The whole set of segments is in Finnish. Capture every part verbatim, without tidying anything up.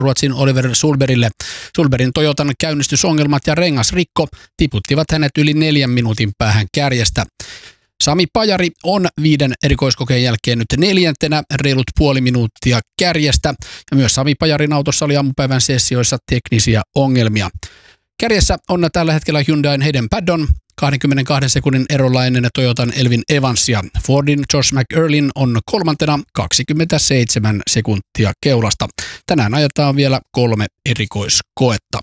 Ruotsin Oliver Solbergille. Solbergin Toyotan käynnistysongelmat ja rengasrikko tiputtivat hänet yli neljän minuutin päähän kärjestä. Sami Pajari on viiden erikoiskokeen jälkeen nyt neljäntenä, reilut puoli minuuttia kärjestä. Ja myös Sami Pajarin autossa oli aamupäivän sessioissa teknisiä ongelmia. Kärjessä on tällä hetkellä Hyundain Hayden Paddon kaksikymmentäkaksi sekunnin erolla ennen Toyotan Elvin Evansia. Fordin Josh McEarlyn on kolmantena kaksikymmentäseitsemän sekuntia keulasta. Tänään ajetaan vielä kolme erikoiskoetta.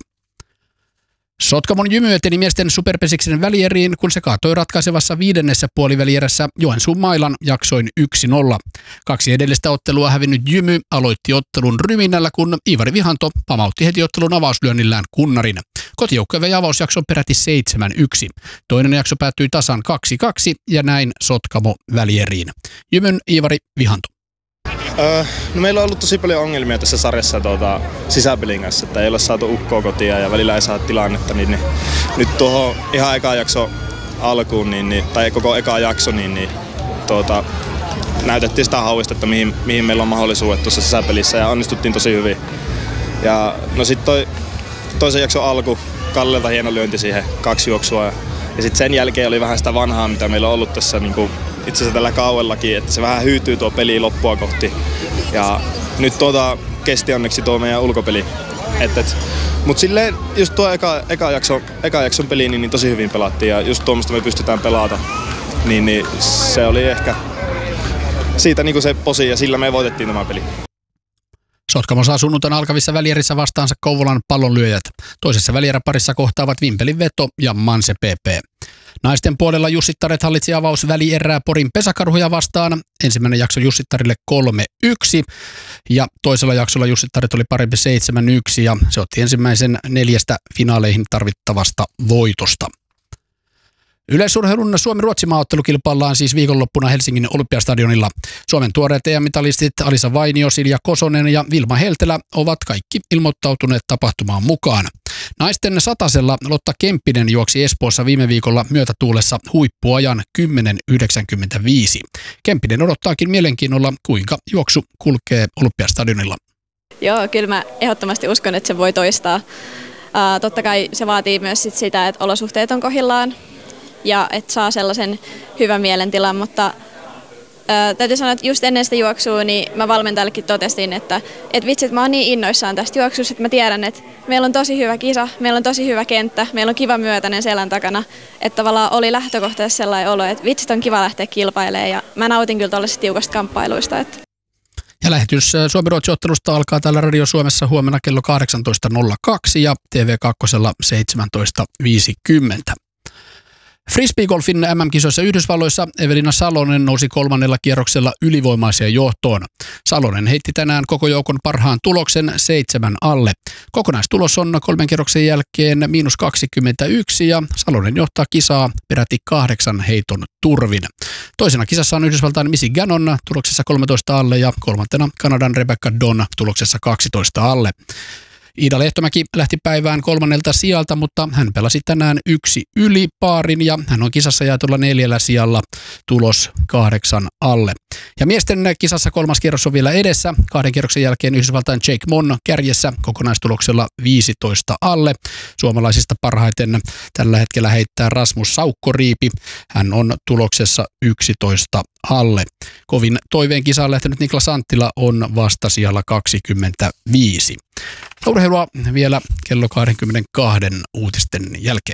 Sotkamon Jymy eteni miesten superpesiksen välieriin, kun se kaatoi ratkaisevassa viidennessä puolivälierässä Joensuun Mailan jaksoin yksi nolla. Kaksi edellistä ottelua hävinnyt Jymy aloitti ottelun ryminällä, kun Iivari Vihanto pamautti heti ottelun avauslyönnillään kunnarin. Kotijoukkue vei avausjakson peräti seitsemän yksi. Toinen jakso päättyi tasan kaksi kaksi ja näin Sotkamo välieriin. Jymyn Iivari Vihanto. Öö, no meillä on ollut tosi paljon ongelmia tässä sarjassa tuota, sisäpelin kanssa, että ei ole saatu ukkoa kotia ja välillä ei saa tilannetta. Niin, niin, nyt tuohon ihan eka jakso alkuun, niin, niin, tai koko eka jakso, niin, niin tuota, näytettiin sitä hauistetta, mihin, mihin meillä on mahdollisuudet tuossa sisäpelissä ja onnistuttiin tosi hyvin. Ja no sitten toi toisen jakson alku, Kallelta hieno lyönti siihen, kaksi juoksua. Ja, ja sitten sen jälkeen oli vähän sitä vanhaa, mitä meillä on ollut tässä niin kuin, itse asiassa tällä kauellakin, että se vähän hyytyy tuo peli loppua kohti. Ja nyt tuota kesti onneksi tuo meidän ulkopeli. Et, et. Mut silleen just tuo eka, eka, jakso, eka jakson peli niin, niin tosi hyvin pelattiin ja just tuommoista me pystytään pelata. Niin, niin se oli ehkä siitä niin kuin se posi ja sillä me voitettiin tämä peli. Sotkamo saa sunnuntaina alkavissa välierissä vastaansa Kouvolan pallonlyöjät. Toisessa välieräparissa kohtaavat Vimpelin Veto ja Manse P P. Naisten puolella Jussittaret hallitsi avausvälierää Porin Pesäkarhuja vastaan. Ensimmäinen jakso Jussittarille kolme yksi ja toisella jaksolla Jussittaret oli parempi seitsemän yksi ja se otti ensimmäisen neljästä finaaleihin tarvittavasta voitosta. Yleisurheilun Suomi-Ruotsi-maaottelu kilpaillaan siis viikonloppuna Helsingin Olympiastadionilla. Suomen tuoreet E M-mitalistit Alisa Vainio, Silja Kosonen ja Vilma Heltelä ovat kaikki ilmoittautuneet tapahtumaan mukaan. Naisten satasella Lotta Kemppinen juoksi Espoossa viime viikolla myötätuulessa huippuajan kymmenen yhdeksänkymmentäviisi. Kemppinen odottaakin mielenkiinnolla, kuinka juoksu kulkee Olympiastadionilla. Joo, kyllä mä ehdottomasti uskon, että se voi toistaa. Uh, totta kai se vaatii myös sit sitä, että olosuhteet on kohdillaan ja että saa sellaisen hyvän mielentilan, mutta ää, täytyy sanoa, että just ennen sitä juoksua niin mä valmentajallekin totesin, että et vitsi, että mä oon niin innoissaan tästä juoksusta, että mä tiedän, että meillä on tosi hyvä kisa, meillä on tosi hyvä kenttä, meillä on kiva myötäinen selän takana, että tavallaan oli lähtökohtaisesti sellainen olo, että vitsi, on kiva lähteä kilpailemaan ja mä nautin kyllä tuollaisista tiukasta kamppailuista. Että. Ja lähetys Suomi-Ruotsi-ottelusta alkaa täällä Radio Suomessa huomenna kello kahdeksantoista nolla kaksi ja T V kaksi seitsemäntoista viisikymmentä. Frisbeegolfin M M-kisoissa Yhdysvalloissa Evelina Salonen nousi kolmannella kierroksella ylivoimaiseen johtoon. Salonen heitti tänään koko joukon parhaan tuloksen seitsemän alle. Kokonaistulos on kolmen kierroksen jälkeen miinus kaksikymmentäyksi ja Salonen johtaa kisaa peräti kahdeksan heiton turvin. Toisena kisassa on Yhdysvaltain Missy Gannon tuloksessa kolmetoista alle ja kolmantena Kanadan Rebecca Don tuloksessa kaksitoista alle. Iida Lehtomäki lähti päivään kolmannelta sijalta, mutta hän pelasi tänään yksi yli paarin ja hän on kisassa jaetulla neljällä sijalla, tulos kahdeksan alle. Ja miesten kisassa kolmas kierros on vielä edessä. Kahden kierroksen jälkeen Yhdysvaltain Jake Mon kärjessä kokonaistuloksella viisitoista alle. Suomalaisista parhaiten tällä hetkellä heittää Rasmus Saukkoriipi. Hän on tuloksessa yksitoista alle. Kovin toiveen kisaan lähtenyt Niklas Anttila on vasta sijalla kaksikymmentäviisi. Urheilua vielä kello kaksikymmentäkaksi uutisten jälkeen.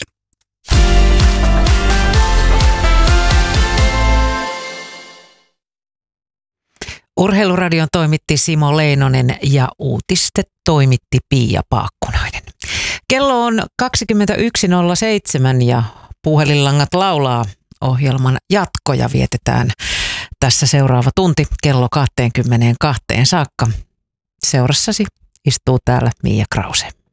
Urheiluradion toimitti Simo Leinonen ja uutistet toimitti Pia Paakkunainen. Kello on kaksikymmentäyksi nolla seitsemän ja puhelinlangat laulaa. Ohjelman jatkoja vietetään tässä seuraava tunti kello kaksikymmentäkaksi saakka. Seurassasi istuu täällä Mia Krause.